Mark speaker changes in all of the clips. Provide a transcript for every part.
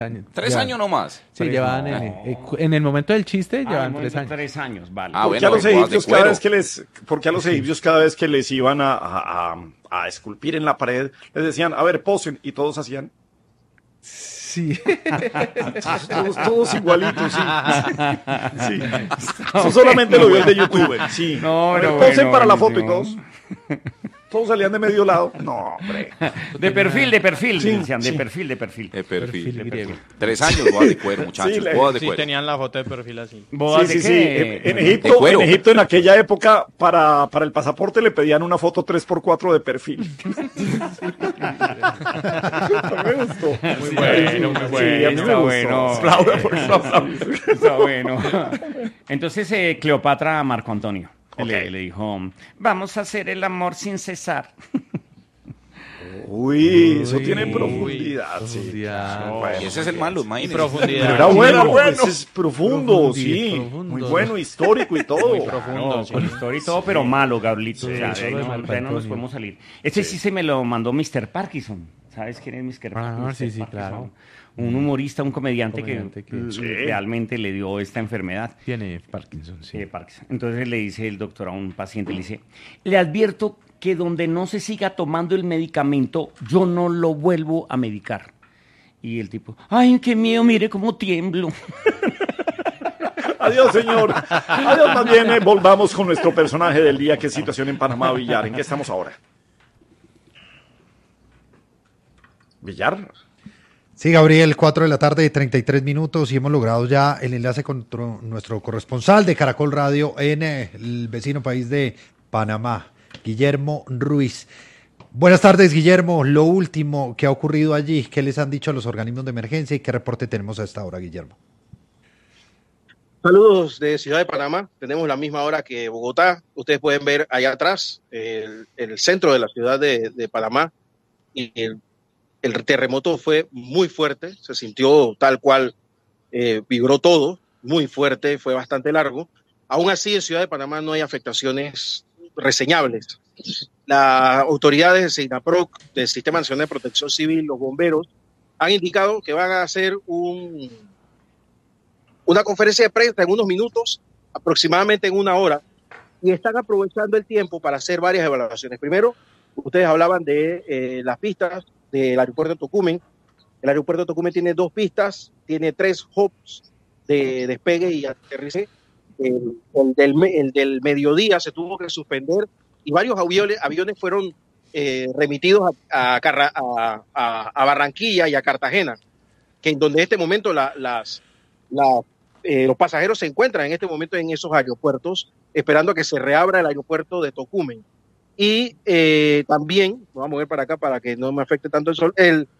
Speaker 1: años.
Speaker 2: 3 años nomás.
Speaker 1: Sí, llevaban en el momento del chiste, llevaban 3 años.
Speaker 3: 3 años, vale.
Speaker 4: Porque a los egipcios cada vez que les iban a esculpir en la pared, les decían, a ver, posen, y todos hacían.
Speaker 1: Sí.
Speaker 4: todos igualitos, sí. Eso solamente lo vio el de YouTube. Sí.
Speaker 3: No, pero
Speaker 4: posen para la foto
Speaker 3: no.
Speaker 4: y todos salían de medio lado. No, hombre.
Speaker 3: De perfil,
Speaker 4: Sí,
Speaker 3: decían,
Speaker 4: sí.
Speaker 3: de perfil.
Speaker 2: De perfil.
Speaker 1: Perfil griego.
Speaker 2: 3 años bodas de cuero, muchachos.
Speaker 4: Sí,
Speaker 2: Bodas de
Speaker 5: Sí,
Speaker 2: cuero.
Speaker 5: tenían la foto de perfil así.
Speaker 3: ¿Bodas de
Speaker 4: Sí.
Speaker 3: qué?
Speaker 4: En
Speaker 2: De cuero.
Speaker 4: Egipto, en aquella época, para el pasaporte le pedían una foto 3x4 de perfil. A mí me gustó.
Speaker 3: Muy bueno, muy bueno.
Speaker 4: Sí, a mí me
Speaker 3: Está
Speaker 4: gustó.
Speaker 3: bueno.
Speaker 4: Aplauda, por favor.
Speaker 3: Está bueno. Entonces, Cleopatra a Marco Antonio le dijo, vamos a hacer el amor sin cesar.
Speaker 4: Uy, eso tiene profundidad.
Speaker 1: Profundidad.
Speaker 2: Y ese es el malo,
Speaker 5: Y
Speaker 2: imagínense.
Speaker 5: profundidad.
Speaker 4: Pero era bueno,
Speaker 1: bueno.
Speaker 4: ese es profundo, sí.
Speaker 1: Profundo.
Speaker 4: Muy bueno, histórico y todo.
Speaker 5: Muy profundo.
Speaker 3: No, con historia y todo, pero malo, Gabrielito.
Speaker 1: Sí,
Speaker 3: O sea,
Speaker 1: eso
Speaker 3: de
Speaker 1: lo de
Speaker 3: ahí
Speaker 1: Marco
Speaker 3: no nos
Speaker 1: Antonio.
Speaker 3: podemos salir. Este sí se me lo mandó Mr. Parkinson. ¿Sabes quién es Mr. Parkinson?
Speaker 1: Ah, sí,
Speaker 3: Mr.
Speaker 1: sí,
Speaker 3: Parkinson.
Speaker 1: claro.
Speaker 3: Un humorista, un comediante, que
Speaker 4: Sí.
Speaker 3: realmente le dio esta enfermedad.
Speaker 1: Tiene Parkinson, sí.
Speaker 3: De Parkinson. Entonces le dice el doctor a un paciente, le dice, le advierto que donde no se siga tomando el medicamento, yo no lo vuelvo a medicar. Y el tipo, ay, qué miedo, mire cómo tiemblo.
Speaker 4: Adiós, señor. Adiós, más bien, volvamos con nuestro personaje del día. ¿Qué situación en Panamá, Villar? ¿En qué estamos ahora? ¿Villar?
Speaker 6: Sí, Gabriel, 4 de la tarde, 33 minutos y hemos logrado ya el enlace con nuestro corresponsal de Caracol Radio en el vecino país de Panamá, Guillermo Ruiz. Buenas tardes, Guillermo. Lo último que ha ocurrido allí, ¿qué les han dicho a los organismos de emergencia y qué reporte tenemos a esta hora, Guillermo?
Speaker 7: Saludos de Ciudad de Panamá. Tenemos la misma hora que Bogotá. Ustedes pueden ver allá atrás el centro de la ciudad de Panamá. Y el terremoto fue muy fuerte. Se sintió tal cual, vibró todo, muy fuerte, fue bastante largo. Aún así, en Ciudad de Panamá no hay afectaciones reseñables. Las autoridades de SINAPROC, del Sistema Nacional de Protección Civil, los bomberos, han indicado que van a hacer una conferencia de prensa en unos minutos, aproximadamente en 1 hora, y están aprovechando el tiempo para hacer varias evaluaciones. Primero, ustedes hablaban de las pistas del aeropuerto de Tocumen. El aeropuerto de Tocumen tiene 2 pistas, tiene 3 hubs de despegue y aterrizaje. El del mediodía se tuvo que suspender y varios aviones fueron remitidos a Barranquilla y a Cartagena, que en donde en este momento los pasajeros se encuentran en este momento en esos aeropuertos, esperando a que se reabra el aeropuerto de Tocumen. Y también, vamos a mover para acá para que no me afecte tanto el sol,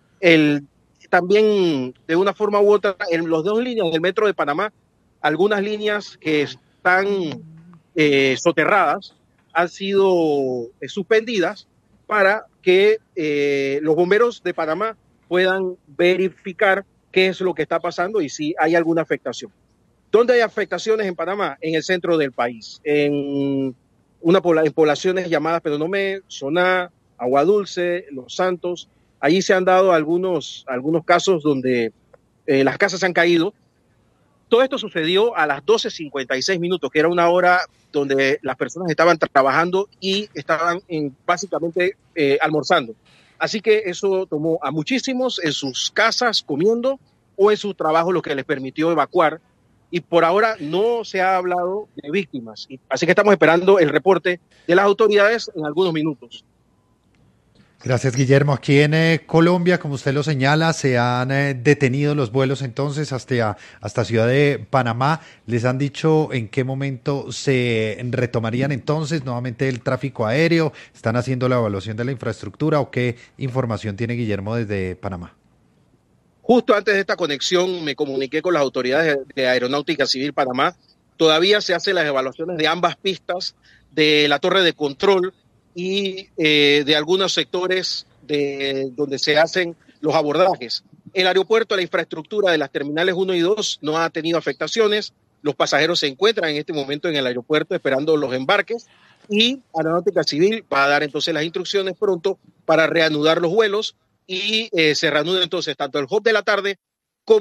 Speaker 7: también de una forma u otra, en las 2 líneas del metro de Panamá, algunas líneas que están soterradas han sido suspendidas para que los bomberos de Panamá puedan verificar qué es lo que está pasando y si hay alguna afectación. ¿Dónde hay afectaciones en Panamá? En el centro del país, en poblaciones llamadas Penonomé, Soná, Agua Dulce, Los Santos. Allí se han dado algunos casos donde las casas se han caído. Todo esto sucedió a las 12:56 minutos, que era una hora donde las personas estaban trabajando y estaban básicamente almorzando. Así que eso tomó a muchísimos en sus casas comiendo o en su trabajo, lo que les permitió evacuar. Y por ahora no se ha hablado de víctimas. Así que estamos esperando el reporte de las autoridades en algunos minutos.
Speaker 6: Gracias, Guillermo. Aquí en Colombia, como usted lo señala, se han detenido los vuelos entonces hasta Ciudad de Panamá. ¿Les han dicho en qué momento se retomarían entonces nuevamente el tráfico aéreo? ¿Están haciendo la evaluación de la infraestructura o qué información tiene Guillermo desde Panamá?
Speaker 7: Justo antes de esta conexión me comuniqué con las autoridades de Aeronáutica Civil Panamá. Todavía se hacen las evaluaciones de ambas pistas, de la torre de control y de algunos sectores donde se hacen los abordajes. El aeropuerto, la infraestructura de las terminales 1 y 2 no ha tenido afectaciones. Los pasajeros se encuentran en este momento en el aeropuerto esperando los embarques y Aeronáutica Civil va a dar entonces las instrucciones pronto para reanudar los vuelos y se reanuda entonces tanto el hub de la tarde